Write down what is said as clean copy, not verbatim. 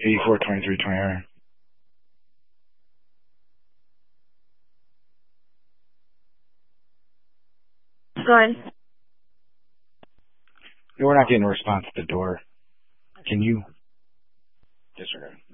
842320. Go ahead. We're not getting a response at the door. Can you disregard?